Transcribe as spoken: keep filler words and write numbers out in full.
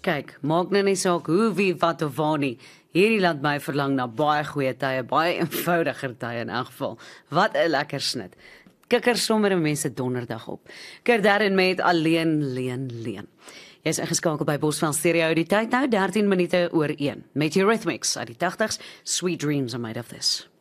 Kyk, maak nou nie saak hoe, wie, wat of waar nie. Hierdie laat my verlang na baie goeie tye, baie eenvoudiger tye in elk geval. Wat 'n lekker snit. Kikker sommer mense donderdag op. Kerdarin met Alleen, Leen, Leen. Jy is ingeskakel by Bosveld Stereo die tyd nou dertien minute oor een. Met Eurythmics uit die tagtigs, Sweet Dreams are made of this.